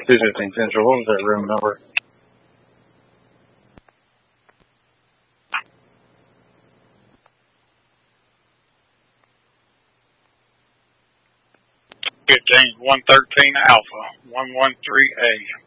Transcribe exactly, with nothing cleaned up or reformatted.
two fifteen Central, what was that room number? Fifteen one thirteen Alpha one one three A.